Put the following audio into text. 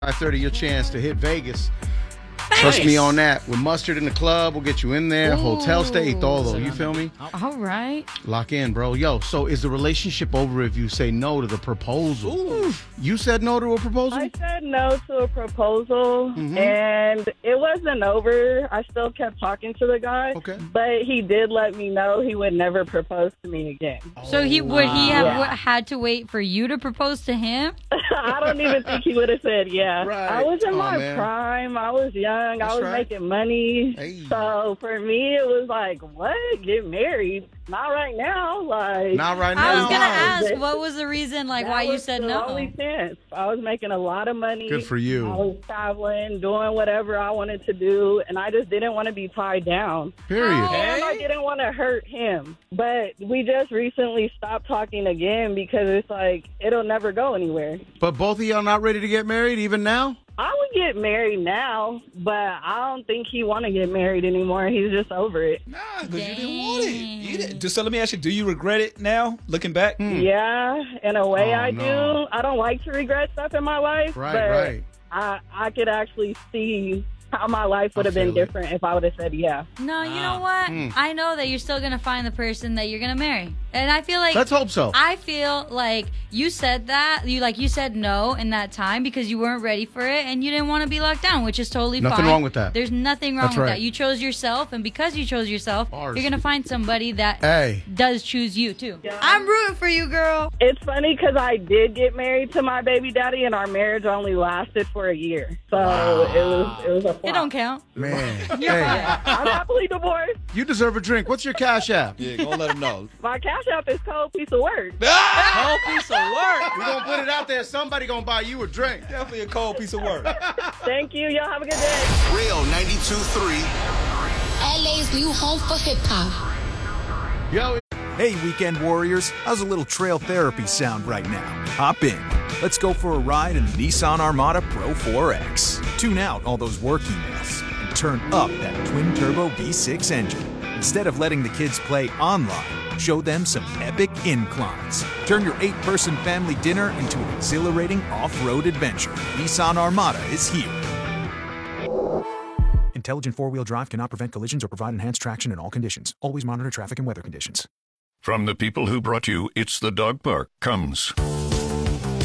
5:30, your chance to hit Vegas. Trust me on that. With Mustard in the club, we'll get you in there. Hotel stay, todo. You feel me? All right. Lock in, bro. Yo, so is the relationship over if you say no to the proposal? Ooh. You said no to a proposal? I said no to a proposal, and it wasn't over. I still kept talking to the guy, but he did let me know he would never propose to me again. So he have had to wait for you to propose to him? I don't even think he would have said yeah. Right. I was in my prime. I was young. I was making money. Hey. So for me, it was like, what? Get married? Not right now. Not right now. I was going to ask, what was the reason, why you said no? Only chance. I was making a lot of money. Good for you. I was traveling, doing whatever I wanted to do, and I just didn't want to be tied down. Period. And I didn't want to hurt him. But we just recently stopped talking again because it's like, it'll never go anywhere. But both of y'all not ready to get married even now? I would get married now, but I don't think he want to get married anymore. He's just over it. Nah, because you didn't want it. You didn't. So let me ask you, do you regret it now, looking back? Yeah, in a way I do. I don't like to regret stuff in my life, but I could actually see how my life would have been different if I would have said yeah. No, you know what? I know that you're still going to find the person that you're going to marry. And I feel like... Let's hope so. I feel like you said that. You said no in that time because you weren't ready for it and you didn't want to be locked down, which is totally fine. Nothing wrong with that. There's nothing wrong with that. You chose yourself, and because you chose yourself, you're going to find somebody that does choose you, too. Yeah. I'm rooting for you, girl. It's funny because I did get married to my baby daddy, and our marriage only lasted for a year. So it was a flop. It don't count. Man. I'm happily divorced. You deserve a drink. What's your Cash App? Yeah, go let him know. My Cash App is Cold Piece of Work. Cold piece of work. We're going to put it out there. Somebody going to buy you a drink. Definitely a cold piece of work. Thank you. Y'all have a good day. Real 92.3. LA's new home for hip-hop. Yo. Hey, Weekend Warriors. How's a little trail therapy sound right now? Hop in. Let's go for a ride in the Nissan Armada Pro 4X. Tune out all those work emails and turn up that twin-turbo V6 engine. Instead of letting the kids play online, show them some epic inclines. Turn your 8-person family dinner into an exhilarating off-road adventure. Nissan Armada is here. Intelligent four-wheel drive cannot prevent collisions or provide enhanced traction in all conditions. Always monitor traffic and weather conditions. From the people who brought you It's the Dog Park comes